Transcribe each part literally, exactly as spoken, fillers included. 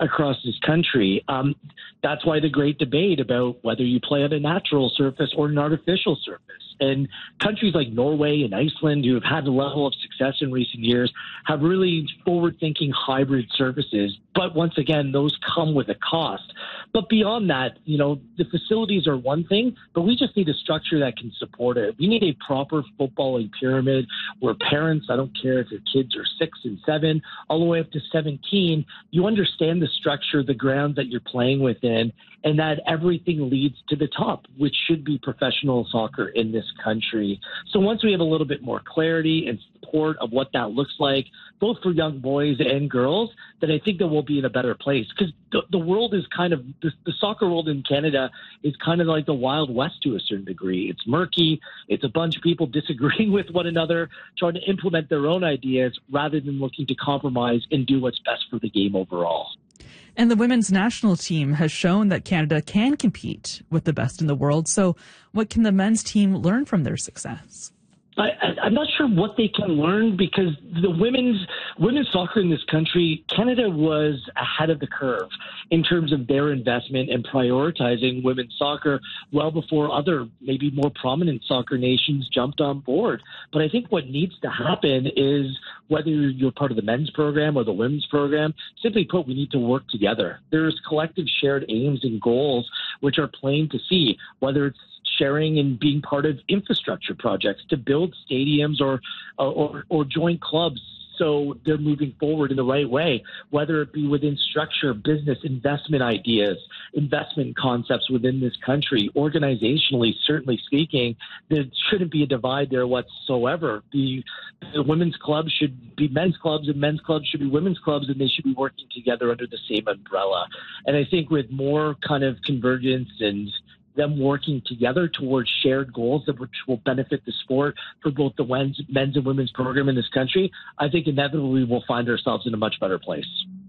across this country. Um, that's why the great debate about whether you play on a natural surface or an artificial surface. And countries like Norway and Iceland, who have had a level of success in recent years, have really forward-thinking hybrid surfaces. But once again, those come with a cost. But beyond that, you know, the facilities are one thing, but we just need a structure that can support it. We need a proper footballing pyramid where parents, I don't care if your kids are six and seven, all the way up to seventeen, you understand the structure, the ground that you're playing within, and that everything leads to the top, which should be professional soccer in this country. So once we have a little bit more clarity and support of what that looks like, both for young boys and girls, then I think that we'll be in a better place. Because the, the world is kind of, the, the soccer world in Canada is kind of like the Wild West to a certain degree. It's murky. It's a bunch of people disagreeing with one another, trying to implement their own ideas rather than looking to compromise and do what's best for the game overall. And the women's national team has shown that Canada can compete with the best in the world. So what can the men's team learn from their success? I, I'm not sure what they can learn, because the women's women's soccer in this country, Canada was ahead of the curve in terms of their investment and prioritizing women's soccer well before other, maybe more prominent soccer nations jumped on board. But I think what needs to happen is, whether you're part of the men's program or the women's program, simply put, we need to work together. There's collective shared aims and goals which are plain to see, whether it's sharing and being part of infrastructure projects to build stadiums or, or, or join clubs so they're moving forward in the right way, whether it be within structure, business, investment ideas, investment concepts within this country. Organizationally, certainly speaking, there shouldn't be a divide there whatsoever. The, the women's clubs should be men's clubs and men's clubs should be women's clubs, and they should be working together under the same umbrella. And I think with more kind of convergence and them working together towards shared goals that which will benefit the sport for both the men's, men's and women's program in this country, I think inevitably we'll find ourselves in a much better place.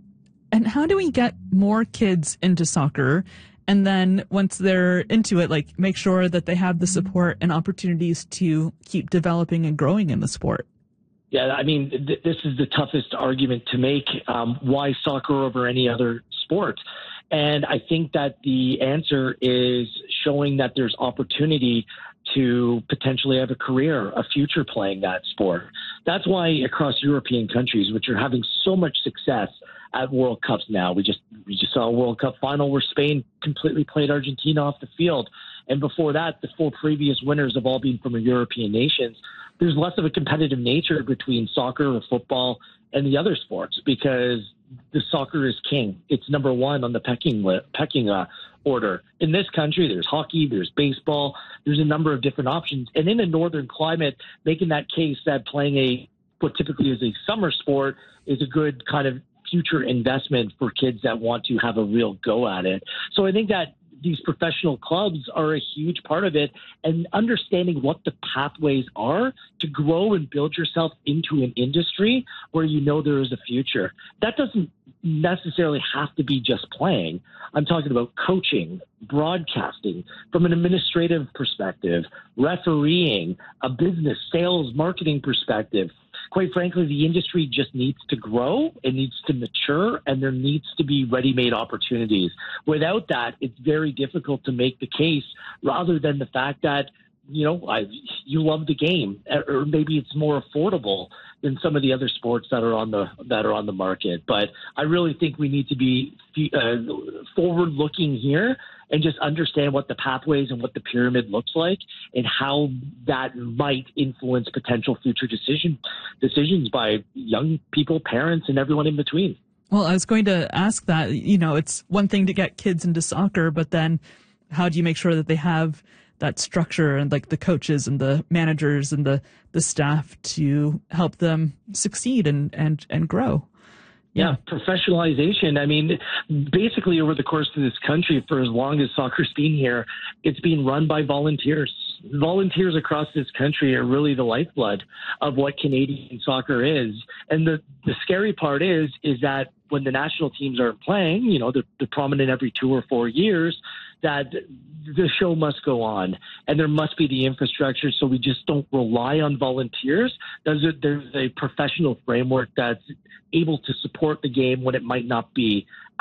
And how do we get more kids into soccer? And then once they're into it, like, make sure that they have the support and opportunities to keep developing and growing in the sport? Yeah, I mean, th- this is the toughest argument to make. Um, why soccer over any other sport? And I think that the answer is showing that there's opportunity to potentially have a career, a future playing that sport. That's why across European countries, which are having so much success at World Cups now, we just we just saw a World Cup final where Spain completely played Argentina off the field. And before that, the four previous winners have all been from European nations. There's less of a competitive nature between soccer or football and the other sports, because the soccer is king. It's number one on the pecking li- pecking uh, order. In this country, there's hockey, there's baseball, there's a number of different options. And in a northern climate, making that case that playing a what typically is a summer sport is a good kind of future investment for kids that want to have a real go at it. So I think that these professional clubs are a huge part of it, and understanding what the pathways are to grow and build yourself into an industry where you know there is a future. That doesn't necessarily have to be just playing. I'm talking about coaching, broadcasting, from an administrative perspective, refereeing, a business, sales, marketing perspective. Quite frankly, the industry just needs to grow, it needs to mature, and there needs to be ready-made opportunities. Without that, it's very difficult to make the case, rather than the fact that, you know, I, you love the game, or maybe it's more affordable than some of the other sports that are on the that are on the market. But I really think we need to be uh, forward-looking here and just understand what the pathways and what the pyramid looks like and how that might influence potential future decision decisions by young people, parents, and everyone in between. Well, I was going to ask that. You know, it's one thing to get kids into soccer, but then how do you make sure that they have that structure and like the coaches and the managers and the, the staff to help them succeed and, and, and grow? Yeah, professionalization. I mean, basically over the course of this country, for as long as soccer's been here, it's been run by volunteers. Volunteers across this country are really the lifeblood of what Canadian soccer is. And the, the scary part is, is that when the national teams aren't playing, you know, they're, they're prominent every two or four years, that the show must go on and there must be the infrastructure, so we just don't rely on volunteers. There's a, there's a professional framework that's able to support the game when it might not be